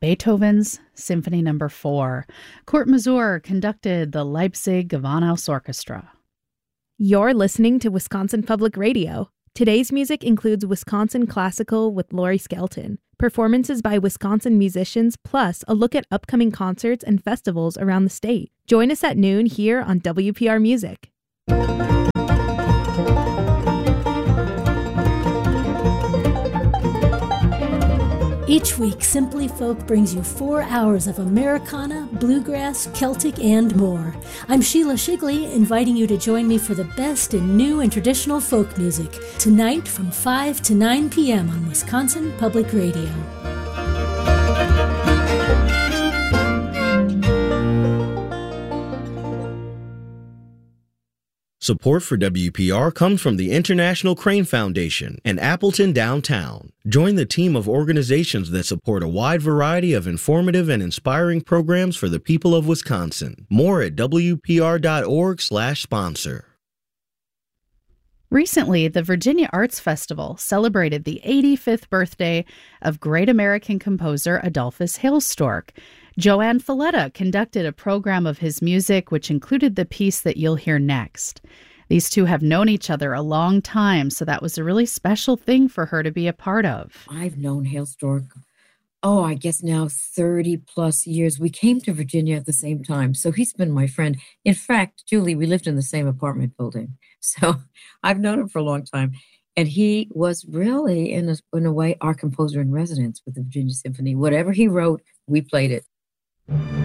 Beethoven's Symphony No. 4. Kurt Masur conducted the Leipzig Gewandhaus Orchestra. You're listening to Wisconsin Public Radio. Today's music includes Wisconsin Classical with Lori Skelton, performances by Wisconsin musicians, plus a look at upcoming concerts and festivals around the state. Join us at noon here on WPR Music. Each week, Simply Folk brings you 4 hours of Americana, bluegrass, Celtic, and more. I'm Sheila Shigley, inviting you to join me for the best in new and traditional folk music, tonight from 5 to 9 p.m. on Wisconsin Public Radio. Support for WPR comes from the International Crane Foundation and Appleton Downtown. Join the team of organizations that support a wide variety of informative and inspiring programs for the people of Wisconsin. More at WPR.org/sponsor. Recently, the Virginia Arts Festival celebrated the 85th birthday of great American composer Adolphus Hailstork. Joanne Falletta conducted a program of his music, which included the piece that you'll hear next. These two have known each other a long time, so that was a really special thing for her to be a part of. I've known Hailstork, I guess now 30 plus years. We came to Virginia at the same time, so he's been my friend. In fact, Julie, we lived in the same apartment building, so I've known him for a long time. And he was really, in a way, our composer in residence with the Virginia Symphony. Whatever he wrote, we played it.